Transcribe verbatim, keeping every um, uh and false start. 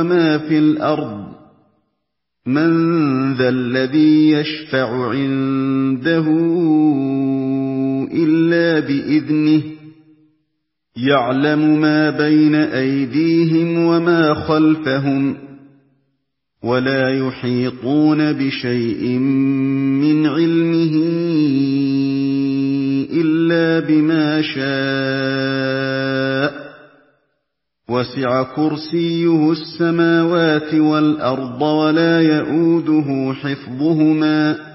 وما في الأرض من ذا الذي يشفع عنده إلا بإذنه يعلم ما بين أيديهم وما خلفهم ولا يحيطون بشيء من علمه إلا بما شاء وسع كرسيه السماوات والأرض ولا يئوده حفظهما